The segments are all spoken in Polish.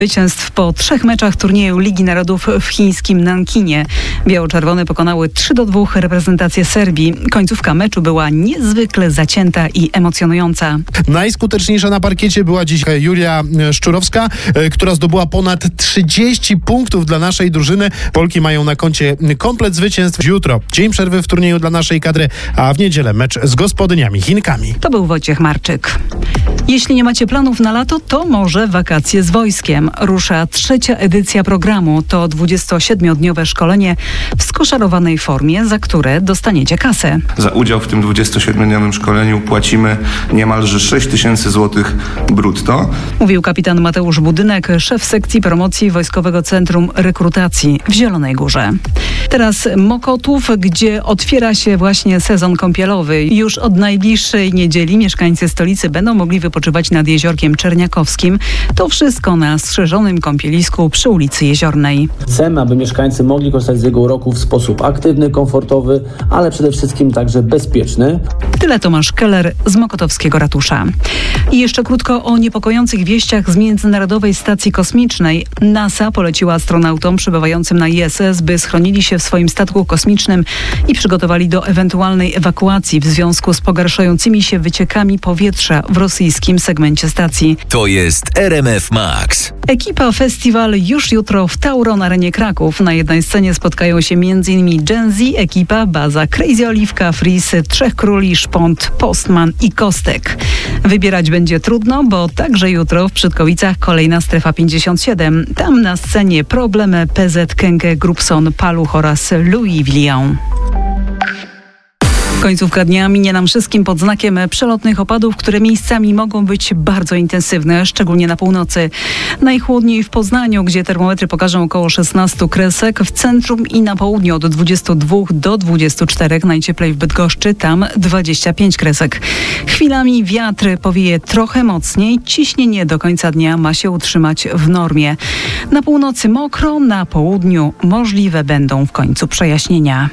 Zwycięstw po 3 meczach turnieju Ligi Narodów w chińskim Nankinie. Biało-czerwone pokonały 3-2 reprezentację Serbii. Końcówka meczu była niezwykle zacięta i emocjonująca. Najskuteczniejsza na parkiecie była dziś Julia Szczurowska, która zdobyła ponad 30 punktów dla naszej drużyny. Polki mają na koncie komplet zwycięstw. Jutro dzień przerwy w turnieju dla naszej kadry, a w niedzielę mecz z gospodyniami Chinkami. To był Wojciech Marczyk. Jeśli nie macie planów na lato, to może wakacje z wojskiem. Rusza 3. edycja programu. To 27-dniowe szkolenie w skoszarowanej formie, za które dostaniecie kasę. Za udział w tym 27-dniowym szkoleniu płacimy niemalże 6 000 złotych brutto. Mówił kapitan Mateusz Budynek, szef sekcji promocji Wojskowego Centrum Rekrutacji w Zielonej Górze. Teraz Mokotów, gdzie otwiera się właśnie sezon kąpielowy. Już od najbliższej niedzieli mieszkańcy stolicy będą mogli wypoczywać nad Jeziorkiem Czerniakowskim. To wszystko na strzeżonym kąpielisku przy ulicy Jeziornej. Chcemy, aby mieszkańcy mogli korzystać z jego uroku w sposób aktywny, komfortowy, ale przede wszystkim także bezpieczny. Tyle Tomasz Keller z Mokotowskiego Ratusza. I jeszcze krótko o niepokojących wieściach z Międzynarodowej Stacji Kosmicznej. NASA poleciła astronautom przebywającym na ISS, by schronili się w swoim statku kosmicznym i przygotowali do ewentualnej ewakuacji w związku z pogarszającymi się wyciekami powietrza w rosyjskim segmencie stacji. To jest RMF Max. Ekipa Festiwal już jutro w Tauron Arenie Kraków. Na jednej scenie spotkają się m.in. Gen Z, ekipa, Baza, Crazy Oliwka, Freeze, Trzech Króli, Szpont, Postman i Kostek. Wybierać będzie trudno, bo także jutro w Brzydkowicach kolejna Strefa 57. Tam na scenie Problemy, PZ, Kękę, Grubson, Paluch oraz Louis Vuitton. Końcówka dnia minie nam wszystkim pod znakiem przelotnych opadów, które miejscami mogą być bardzo intensywne, szczególnie na północy. Najchłodniej w Poznaniu, gdzie termometry pokażą około 16 kresek, w centrum i na południu od 22 do 24, najcieplej w Bydgoszczy, tam 25 kresek. Chwilami wiatr powieje trochę mocniej, ciśnienie do końca dnia ma się utrzymać w normie. Na północy mokro, na południu możliwe będą w końcu przejaśnienia.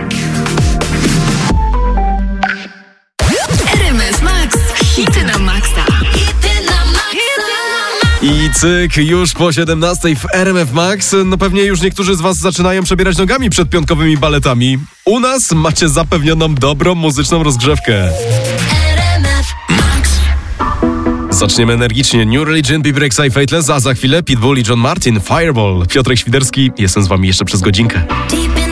Hity na maksa. I cyk, już po 17 w RMF Max. No pewnie już niektórzy z was zaczynają przebierać nogami przed piątkowymi baletami. U nas macie zapewnioną dobrą muzyczną rozgrzewkę. RMF Max. Zaczniemy energicznie. New Religion, Be Breaks I Fateless, a za chwilę Pitbull i John Martin, Fireball. Piotrek Świderski, jestem z wami jeszcze przez godzinkę.